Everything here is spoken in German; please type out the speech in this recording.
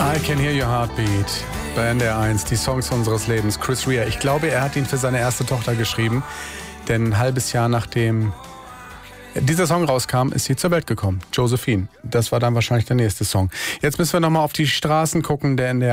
I Can Hear Your Heartbeat bei NDR 1, die Songs unseres Lebens. Chris Rea. Ich glaube, er hat ihn für seine erste Tochter geschrieben, denn ein halbes Jahr nachdem dieser Song rauskam, ist sie zur Welt gekommen. Josephine. Das war dann wahrscheinlich der nächste Song. Jetzt müssen wir nochmal auf die Straßen gucken, der NDR